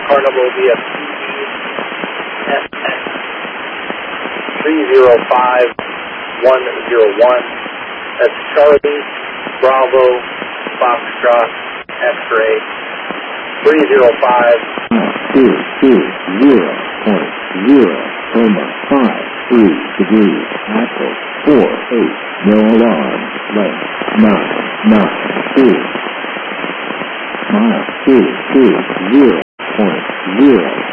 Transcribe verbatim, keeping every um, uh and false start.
car number will be a P S X three zero five one zero one. That's Charlie Bravo Foxtrot X-ray three zero five. Two two zero point zero Coma five three degrees. Echo four eight. No alarm. Length nine nine two. Mile two two zero point zero